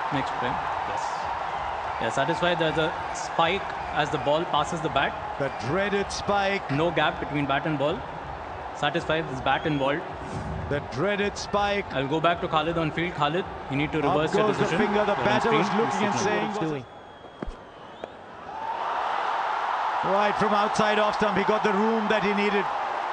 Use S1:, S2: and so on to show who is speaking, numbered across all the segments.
S1: Next frame. Yes. Yeah, satisfied. There's a spike as the ball passes the bat.
S2: The dreaded spike.
S1: No gap between bat and ball. Satisfied. There's bat involved.
S2: The dreaded spike.
S1: I'll go back to Khalid on field. Khalid, you need to reverse your
S2: Up goes
S1: position.
S2: the finger. The
S1: You're
S2: batter
S1: on
S2: was
S1: screen.
S2: looking and saying,
S3: What he's doing.
S2: right from outside off stump, he got the room that he needed.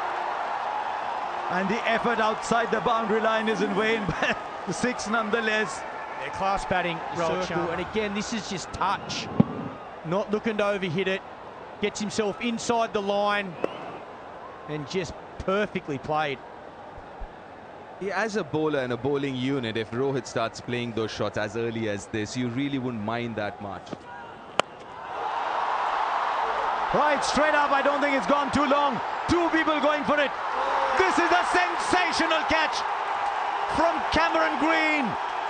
S2: And the effort outside the boundary line is in vain, but the six nonetheless.
S3: Yeah, class batting,
S4: Rohit
S3: circle.
S4: Sharma.
S3: And again, this is just touch. Not looking to overhit it. Gets himself inside the line and just perfectly played.
S5: Yeah, as a bowler and a bowling unit, if Rohit starts playing those shots as early as this, you really wouldn't mind that much.
S2: Right, straight up, I don't think it's gone too long. Two people going for it. This is a sensational catch from Cameron Green.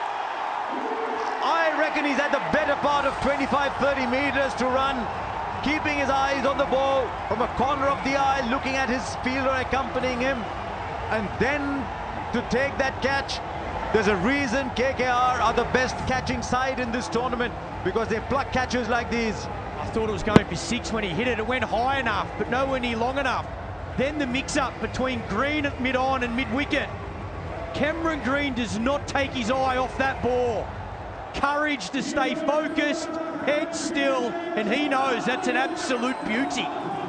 S2: I reckon he's at the better part of 25-30 meters to run, keeping his eyes on the ball from a corner of the eye, looking at his fielder accompanying him, and then to take that catch. There's a reason KKR are the best catching side in this tournament, because they pluck catches like these.
S3: I thought it was going for six when he hit it. It went high enough, but nowhere near long enough. Then the mix-up between Green at mid-on and mid-wicket. Cameron Green does not take his eye off that ball. Courage to stay focused, head still, and he knows that's an absolute beauty.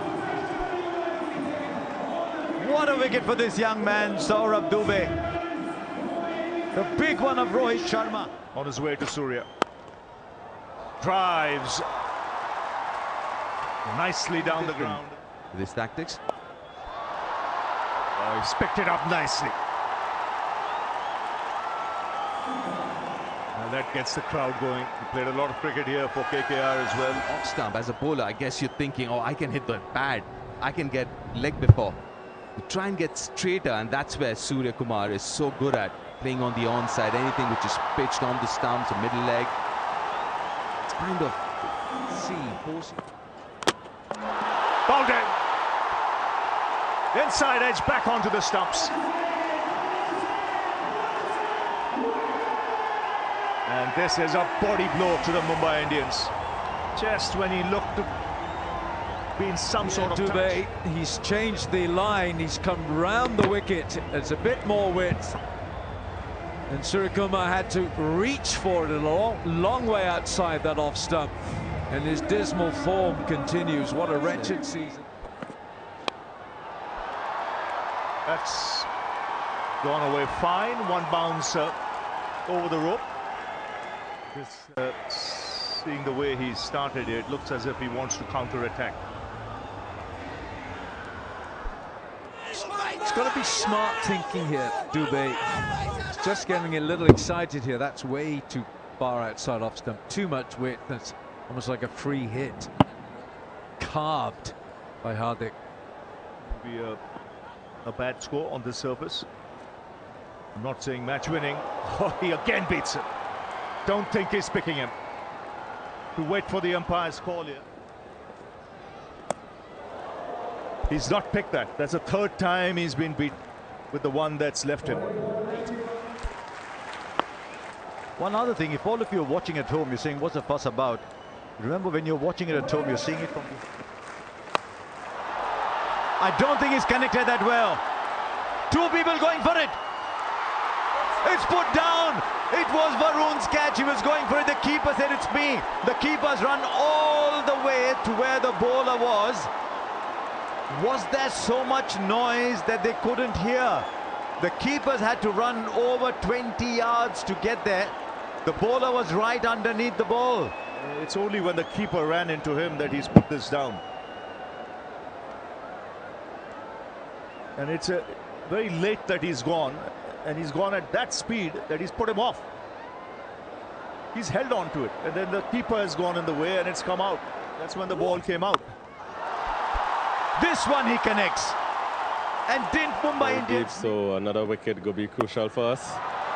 S2: What a wicket for this young man, Saurabh Dubey. The big one of Rohit Sharma.
S4: On his way to Surya. Drives nicely down the ground.
S5: With his tactics.
S4: Oh, he's picked it up nicely. And that gets the crowd going. He played a lot of cricket here for KKR as well.
S5: Off stump, as a bowler, I guess you're thinking, oh, I can hit the pad. I can get leg before. You try and get straighter, and that's where Surya Kumar is so good at. Playing on the onside, anything which is pitched on the stumps, or middle leg. It's kind of, forcing.
S4: Bowled in. Inside edge back onto the stumps. And this is a body blow to the Mumbai Indians. Just when he looked to be in some sort of
S6: Dubey,
S4: touch.
S6: he's changed the line, he's come round the wicket, there's a bit more width. And Suryakumar had to reach for it a long way outside that off stump. And his dismal form continues. What a wretched season.
S4: That's gone away fine. One bounce over the rope. Seeing the way he started here, it looks as if he wants to counter-attack.
S6: It's got to be smart thinking here, Dubey. He's just getting a little excited here. That's way too far outside off stump. Too much width. That's almost like a free hit. Carved by Hardik.
S4: Be a bad score on this surface. I'm not saying match winning. Oh, he again beats him. Don't think he's picking him. To wait for the umpire's call here. He's not picked that. That's the third time he's been beat with the one that's left him.
S2: One other thing, if all of you are watching at home, you're saying, what's the fuss about? Remember, when you're watching it at home, you're seeing it from the... I don't think he's connected that well. Two people going for it. It's put down. It was Varun's catch. He was going for it. The keeper said, it's me. The keeper's run all the way to where the bowler was. Was there so much noise that they couldn't hear? The keepers had to run over 20 yards to get there. The bowler was right underneath the ball.
S4: It's only when the keeper ran into him that he's put this down. And it's very late that he's gone. And he's gone at that speed that he's put him off. He's held on to it. And then the keeper has gone in the way and it's come out. That's when the ball came out.
S2: This one he connects. And didn't Mumbai Indians...
S7: So another wicket will be crucial for us.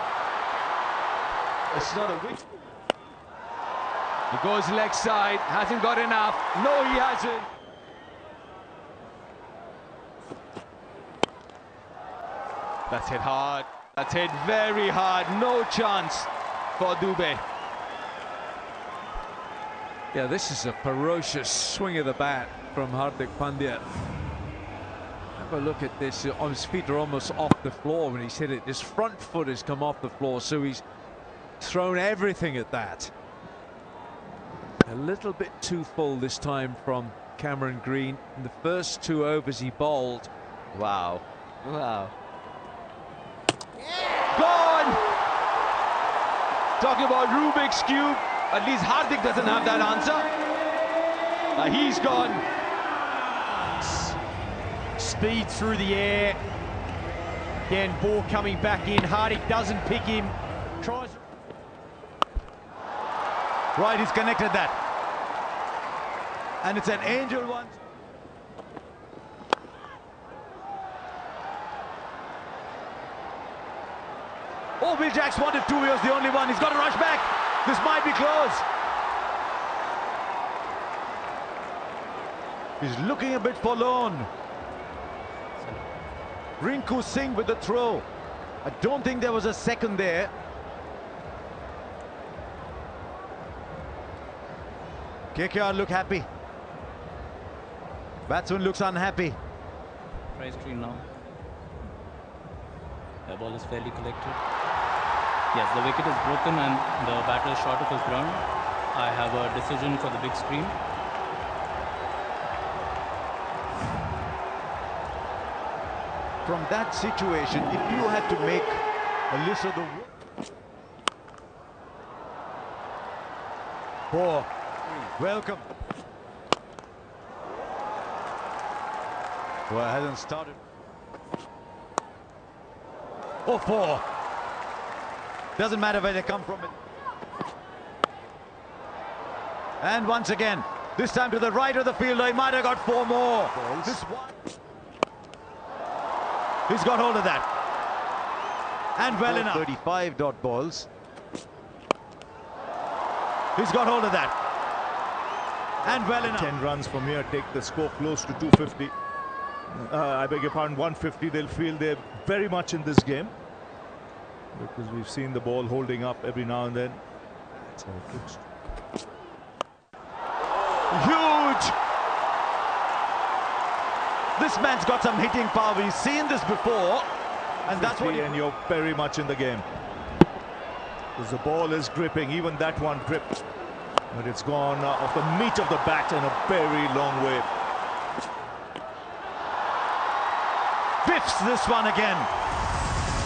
S2: It's not a wicket.
S6: He goes leg side, hasn't got enough. No, he hasn't. That's hit hard. That's hit very hard. No chance for Dubey. Yeah, this is a ferocious swing of the bat from Hardik Pandya. Have a look at this. His feet are almost off the floor when he's hit it. His front foot has come off the floor, so he's thrown everything at that. A little bit too full this time from Cameron Green. In the first 2 overs he bowled.
S2: Wow. Wow. Gone! Talking about Rubik's Cube. At least Hardik doesn't have that answer. He's gone.
S3: Speed through the air. Again, ball coming back in. Hardik doesn't pick him. Tries.
S2: Right, he's connected that. And it's an angel one. Oh, Will Jacks wanted 2. He was the only one. He's got to rush back. This might be close. He's looking a bit forlorn. Rinku Singh with the throw. I don't think there was a second there. KKR look happy. Batsman looks unhappy.
S1: Try screen now. The ball is fairly collected. Yes, the wicket is broken and the batter is short of his ground. I have a decision for the big screen.
S2: From that situation, if you had to make a list of the... Four. Welcome. Well, it hasn't started. Oh, 4. Doesn't matter where they come from. And once again, this time to the right of the fielder. He might have got 4 more. This one. He's got hold of that. And well enough. 35 dot balls. He's got hold of that. And well enough.
S4: 10 runs from here take the score close to 250. I beg your pardon, 150. They'll feel they're very much in this game, because we've seen the ball holding up every now and then. That's how it looks.
S2: Huge! This man's got some hitting power. We've seen this before, and that's what.
S4: And you're very much in the game, because the ball is gripping. Even that one gripped, but it's gone off the meat of the bat in a very long way.
S2: Whiffs this one again.